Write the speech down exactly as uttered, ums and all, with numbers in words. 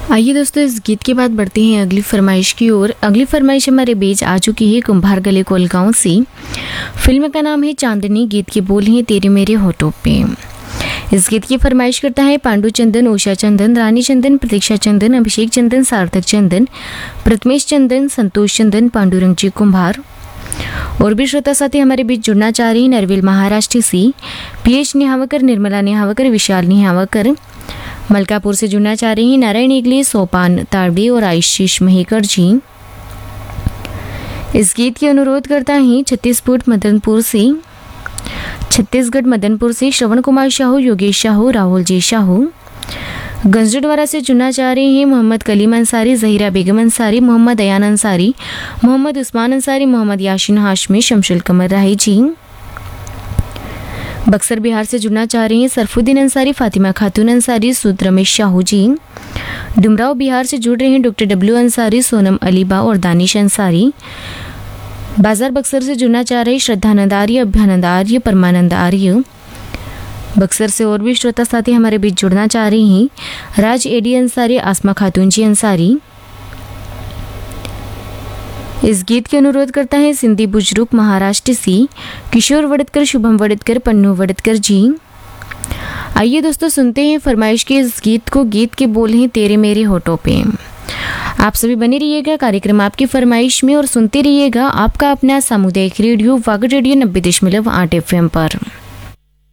आइए दोस्तों, इस गीत के बाद बढ़ते हैं अगली फरमाइश की ओर। अगली फरमाइश हमारे बीच आ चुकी है कुंभार गली कोलगांव से। फिल्म का नाम है चांदनी, गीत के बोल हैं तेरे मेरे होठों पे। इस गीत की फरमाइश करता है पांडु चंदन, उषा चंदन, रानी चंदन, प्रतीक्षा चंदन, अभिषेक चंदन, सार्थक चंदन, प्रथमेश चंदन, संतोष चंदन, पांडुरंग जी कुंभार। और भी श्रोता साथी हमारे बीच जुड़ना चाह रही नरविल महाराष्ट्र से पीएच निहावकर, निर्मला निहावकर, विशाल निहावकर। मलकापुर से जुड़ना चाह रही हैं नारायण इगले, सोपान ताड़वी और आशीष महेकर जी। इस गीत की अनुरोध करता है छत्तीसगढ़ मदनपुर से छत्तीसगढ़ मदनपुर से श्रवण कुमार शाहू, योगेश शाहू, राहुल जी शाहू। गंजडवारा से जुड़ना चाह रहे हैं मोहम्मद कलीम अंसारी, जहीरा बेगम अंसारी, मोहम्मद अयान अंसारी, मोहम्मद उस्मान अंसारी, मोहम्मद याशीन हाशमी, शमशुल कमर राही जी। बक्सर बिहार से जुड़ना चाह रही हैं सरफुद्दीन अंसारी, फातिमा खातून अंसारी, सूद रमेश शाहू जी। डुमराव बिहार से जुड़ रहे हैं डॉक्टर डब्ल्यू अंसारी, सोनम अलीबा और दानिश अंसारी। बाजार बक्सर से जुड़ना चाह रहे श्रद्धानंद आर्य, अभ्यानंद आर्य, परमानंद आर्य। बक्सर से और भी श्रोता साथी हमारे बीच जुड़ना चाह रही हैं राज एडी अंसारी, आसमा खातून जी अंसारी। इस गीत के अनुरोध करता है सिंधी बुजुर्ग महाराष्ट्र से किशोर वड़तकर, शुभम वड़तकर, पन्नू वड़तकर जी। आइए दोस्तों, सुनते हैं फरमाइश के इस गीत को। गीत के बोल हैं तेरे मेरे होठों पे। आप सभी बने रहिएगा कार्यक्रम आपकी फरमाइश में और सुनते रहिएगा आपका अपना सामुदायिक रेडियो वागड़ रेडियो नब्बे दशमलव आठ एफ एम पर।